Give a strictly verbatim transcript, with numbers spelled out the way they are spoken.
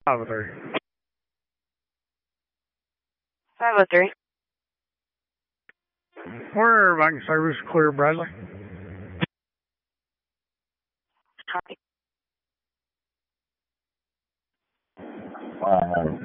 five oh three. five oh three. Where bank service clear, Bradley? Copy. Um,